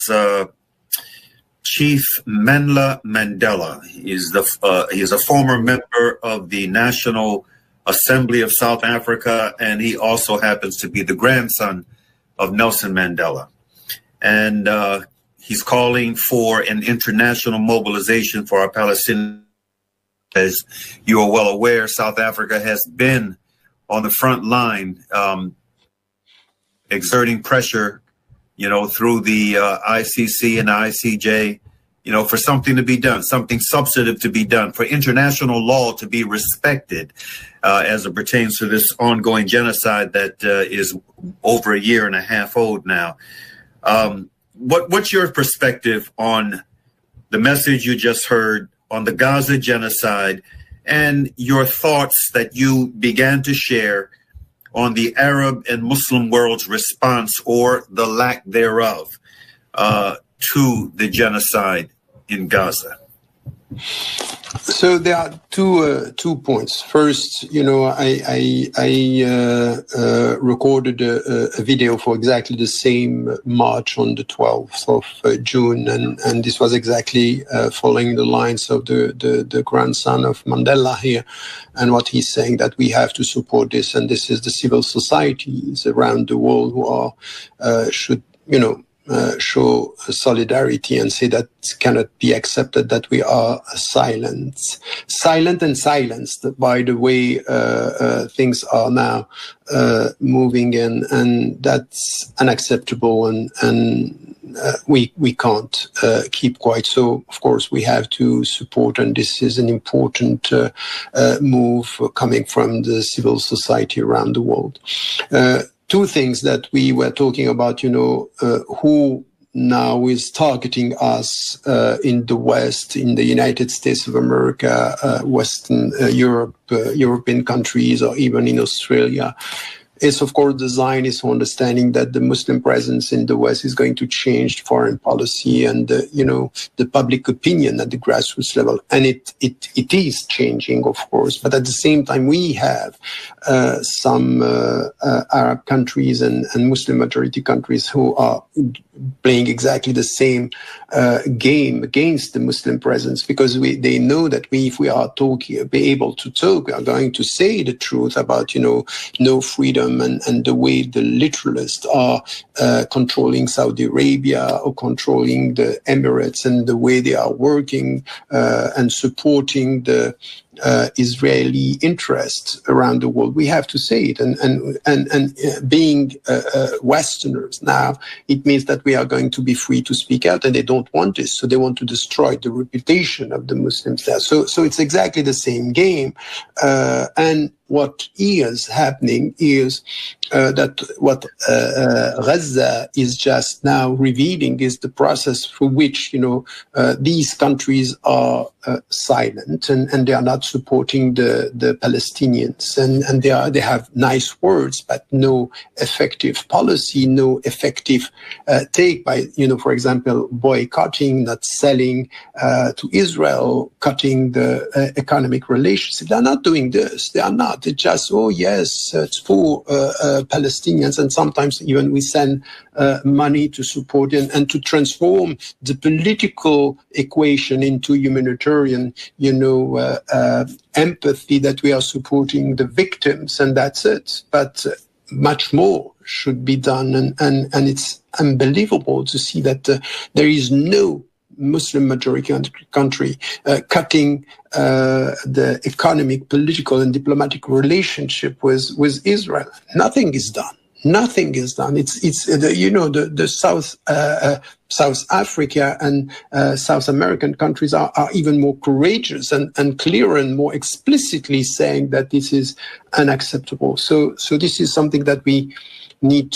uh, Chief Mandla Mandela. He's a former member of the National Assembly of South Africa, and he also happens to be the grandson of Nelson Mandela. And he's calling for an international mobilization for our Palestinians. As you are well aware, South Africa has been on the front line, exerting pressure, through the ICC and ICJ, for something to be done, something substantive to be done, for international law to be respected as it pertains to this ongoing genocide that is over a year and a half old now. What's your perspective on the message you just heard on the Gaza genocide and your thoughts that you began to share on the Arab and Muslim world's response, or the lack thereof, to the genocide in Gaza? So there are two points. First, I recorded a video for exactly the same march on the 12th of June, and this was exactly following the lines of the grandson of Mandela here, and what he's saying, that we have to support this, and this is the civil societies around the world who are should show solidarity and say that it cannot be accepted that we are silent and silenced by the way things are now moving in, and that's unacceptable, and we can't keep quiet. So of course we have to support, and this is an important move coming from the civil society around the world. Two things that we were talking about, who now is targeting us in the West, in the United States of America, Western Europe, European countries, or even in Australia. It's, of course, the Zionist understanding that the Muslim presence in the West is going to change foreign policy and, the public opinion at the grassroots level. And it is changing, of course. But at the same time, we have some Arab countries and Muslim majority countries who are playing exactly the same game against the Muslim presence, because they know that if we are be able to talk, we are going to say the truth about, no freedom, and the way the literalists are controlling Saudi Arabia or controlling the Emirates, and the way they are working and supporting the Israeli interests around the world. We have to say it, and being Westerners now, it means that we are going to be free to speak out, and they don't want this, so they want to destroy the reputation of the Muslims there. So it's exactly the same game, and what is happening is that what Gaza is just now revealing is the process through which these countries are silent, and they are not supporting the Palestinians, and they have nice words but no effective policy, no effective take by for example, boycotting, not selling to Israel, cutting the economic relations. They are not doing this. They are not. It's just, oh yes, it's for Palestinians, and sometimes even we send money to support and to transform the political equation into humanitarian, empathy, that we are supporting the victims, and that's it. But much more should be done, and it's unbelievable to see that there is no Muslim majority country cutting the economic, political, and diplomatic relationship with Israel. Nothing is done. Nothing is done. It's the South Africa and South American countries are even more courageous and clearer and more explicitly saying that this is unacceptable. So this is something that we need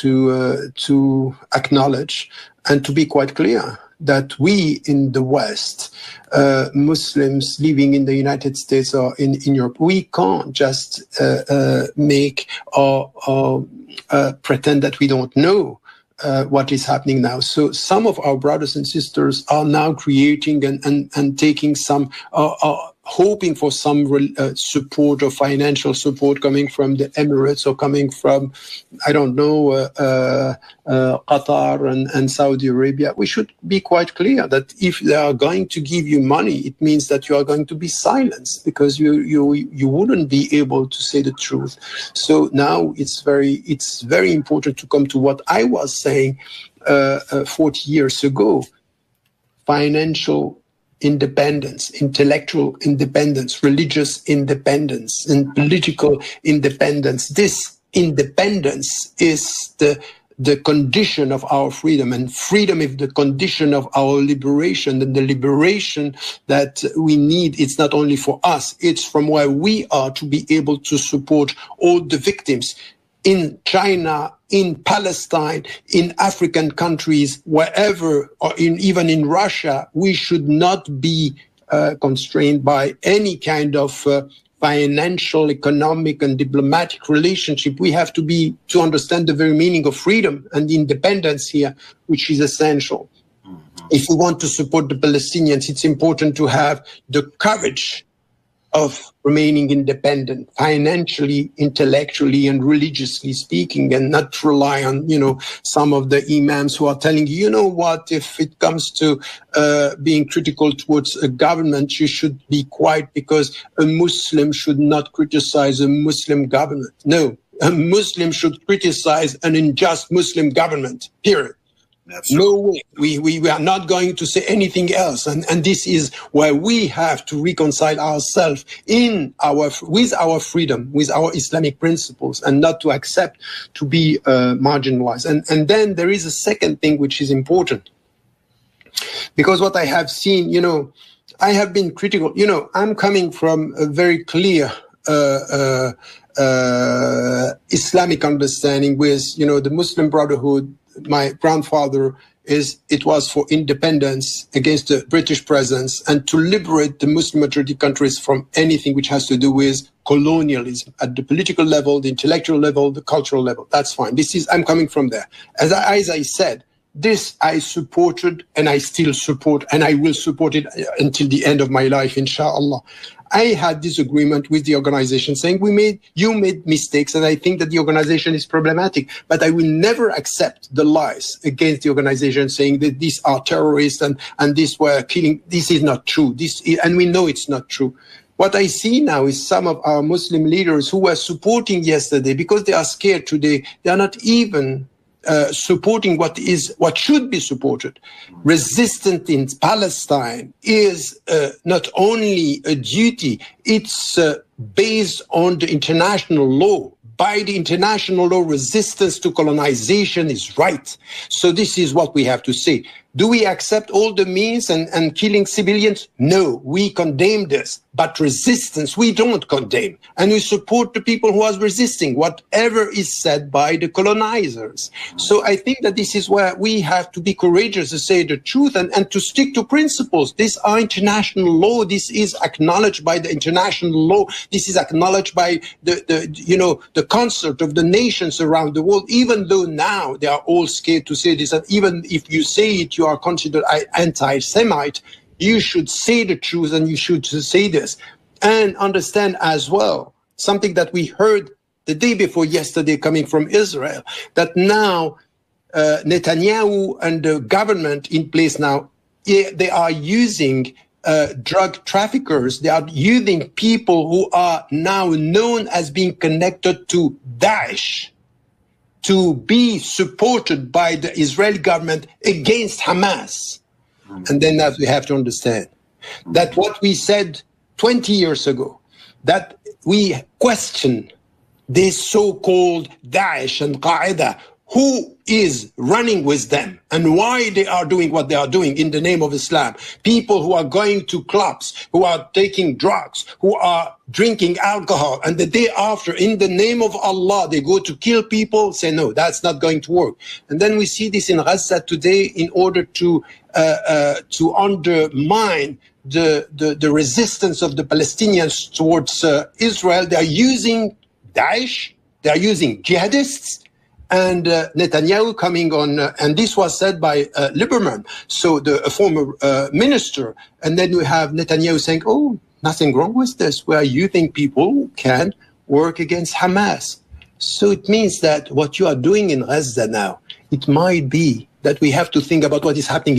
to acknowledge and to be quite clear that we in the West, Muslims living in the United States or in Europe, we can't just make or pretend that we don't know what is happening now. So some of our brothers and sisters are now creating and taking some hoping for some support or financial support coming from the Emirates or coming from, I don't know, Qatar and Saudi Arabia. We should be quite clear that if they are going to give you money, it means that you are going to be silenced because you wouldn't be able to say the truth. So now it's very important to come to what I was saying 40 years ago: financial independence, intellectual independence, religious independence, and political independence. This independence is the condition of our freedom, and freedom is the condition of our liberation. And the liberation that we need, it's not only for us, it's from where we are to be able to support all the victims in China, in Palestine, in African countries, wherever, or even in Russia. We should not be constrained by any kind of financial, economic, and diplomatic relationship. We have to understand the very meaning of freedom and independence here, which is essential. If we want to support the Palestinians, it's important to have the courage of remaining independent, financially, intellectually, and religiously speaking, and not rely on, some of the imams who are telling you, what, if it comes to being critical towards a government, you should be quiet because a Muslim should not criticize a Muslim government. No, a Muslim should criticize an unjust Muslim government, period. Absolutely. No way. We are not going to say anything else. And this is where we have to reconcile ourselves with our freedom, with our Islamic principles, and not to accept to be marginalized. And then there is a second thing which is important. Because what I have seen, I have been critical. I'm coming from a very clear Islamic understanding with, the Muslim Brotherhood. My grandfather it was for independence against the British presence and to liberate the Muslim majority countries from anything which has to do with colonialism at the political level, the intellectual level, the cultural level. That's fine. I'm coming from there. As I said, this I supported and I still support, and I will support it until the end of my life, inshallah. I had disagreement with the organization saying you made mistakes, and I think that the organization is problematic, but I will never accept the lies against the organization saying that these are terrorists and these were killing. This is not true. And we know it's not true. What I see now is some of our Muslim leaders who were supporting yesterday, because they are scared today, they are not even supporting what should be supported. Resistance in Palestine is not only a duty, it's based on the international law. By the international law, resistance to colonization is right. So this is what we have to say. Do we accept all the means and killing civilians? No, we condemn this. But resistance, we don't condemn. And we support the people who are resisting, whatever is said by the colonizers. So I think that this is where we have to be courageous to say the truth and to stick to principles. These are international law. This is acknowledged by the international law. This is acknowledged by the concert of the nations around the world, even though now they are all scared to say this. And even if you say it, you are considered anti-Semite. You should say the truth, and you should say this. And understand as well, something that we heard the day before yesterday coming from Israel, that now Netanyahu and the government in place now, they are using drug traffickers. They are using people who are now known as being connected to Daesh to be supported by the Israeli government against Hamas. And then that we have to understand that what we said 20 years ago, that we question this so-called Daesh and Qaeda, who is running with them and why they are doing what they are doing in the name of Islam. People who are going to clubs, who are taking drugs, who are drinking alcohol, and the day after, in the name of Allah, they go to kill people, say, no, that's not going to work. And then we see this in Gaza today in order to undermine the resistance of the Palestinians towards Israel. They are using Daesh, they are using jihadists, and Netanyahu coming on, and this was said by Lieberman, so a former minister, and then we have Netanyahu saying, oh, nothing wrong with this. We are using people who can work against Hamas. So it means that what you are doing in Gaza now, it might be that we have to think about what is happening